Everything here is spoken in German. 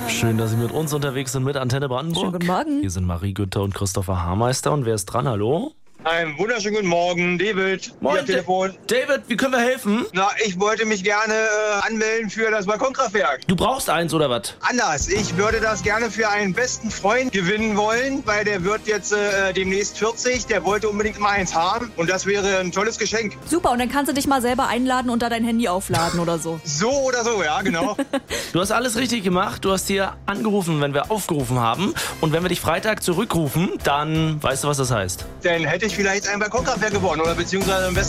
Schön, dass Sie mit uns unterwegs sind mit Antenne Brandenburg. Schönen guten Morgen. Hier sind Marie Günther und Christopher Haarmeister. Und wer ist dran? Hallo? Einen wunderschönen guten Morgen, David. Am Telefon. David, wie können wir helfen? Na, ich wollte mich gerne anmelden für das Balkonkraftwerk. Du brauchst eins oder was? Anders, ich würde das gerne für einen besten Freund gewinnen wollen, weil der wird jetzt demnächst 40. Der wollte unbedingt mal eins haben und das wäre ein tolles Geschenk. Super, und dann kannst du dich mal selber einladen und da dein Handy aufladen oder so. So oder so, ja, genau. Du hast alles richtig gemacht. Du hast hier angerufen, wenn wir aufgerufen haben. Und wenn wir dich Freitag zurückrufen, dann weißt du, was das heißt. Dann hätte ich vielleicht ein Balkonkraftwerk gewonnen oder beziehungsweise im besten